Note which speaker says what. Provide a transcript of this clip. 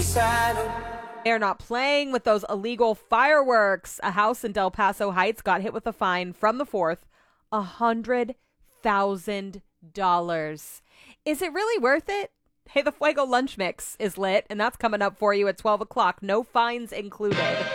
Speaker 1: They're not playing with those illegal fireworks. A house in Del Paso Heights got hit with a fine from the 4th, $100,000. Is it really worth it? Hey, the Fuego lunch mix is lit, and that's coming up for you at 12 o'clock. No fines included.